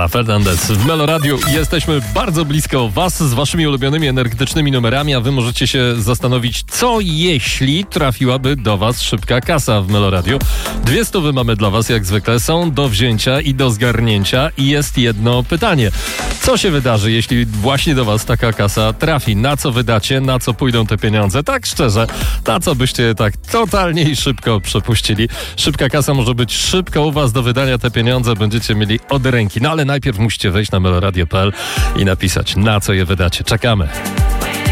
Fernandez w Meloradiu. Jesteśmy bardzo blisko Was z Waszymi ulubionymi energetycznymi numerami, a Wy możecie się zastanowić, co jeśli trafiłaby do Was szybka kasa w Meloradiu. 200 mamy dla Was, jak zwykle, są do wzięcia i do zgarnięcia i jest jedno pytanie. Co się wydarzy, jeśli właśnie do Was taka kasa trafi? Na co wydacie? Na co pójdą te pieniądze? Tak szczerze, na co byście tak totalnie i szybko przepuścili? Szybka kasa może być szybko u Was do wydania, te pieniądze będziecie mieli od ręki. No ale najpierw musicie wejść na meloradio.pl i napisać, na co je wydacie. Czekamy.